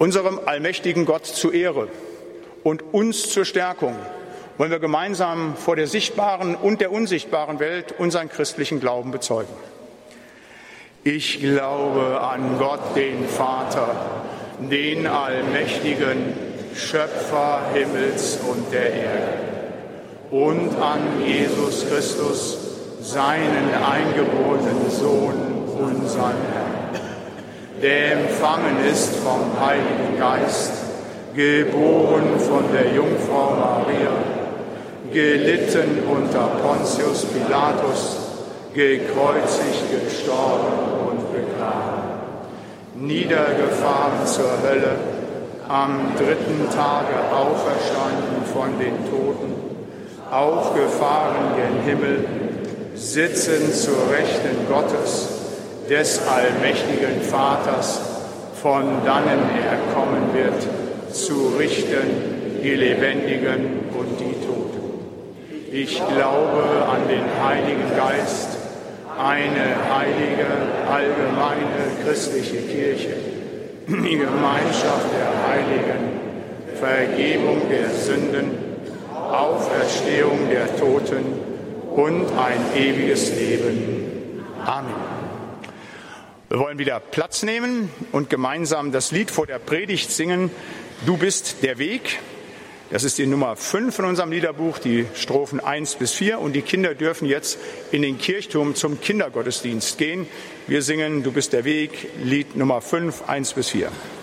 Unserem allmächtigen Gott zur Ehre und uns zur Stärkung wollen wir gemeinsam vor der sichtbaren und der unsichtbaren Welt unseren christlichen Glauben bezeugen. Ich glaube an Gott, den Vater, den Allmächtigen, Schöpfer Himmels und der Erde, und an Jesus Christus, seinen eingeborenen Sohn, unseren Herrn, der empfangen ist vom Heiligen Geist, geboren von der Jungfrau Maria, gelitten unter Pontius Pilatus, gekreuzigt, gestorben und begraben, niedergefahren zur Hölle, am dritten Tage auferstanden von den Toten, aufgefahren gen Himmel, sitzen zur Rechten Gottes, des allmächtigen Vaters, von dannen er kommen wird, zu richten die Lebendigen und die Toten. Ich glaube an den Heiligen Geist, eine heilige, allgemeine christliche Kirche, die Gemeinschaft der Heiligen, Vergebung der Sünden, Auferstehung der Toten und ein ewiges Leben. Amen. Wir wollen wieder Platz nehmen und gemeinsam das Lied vor der Predigt singen, Du bist der Weg. Das ist die Nummer 5 in unserem Liederbuch, die Strophen 1 bis 4. Und die Kinder dürfen jetzt in den Kirchturm zum Kindergottesdienst gehen. Wir singen Du bist der Weg, Lied Nummer 5, 1 bis 4.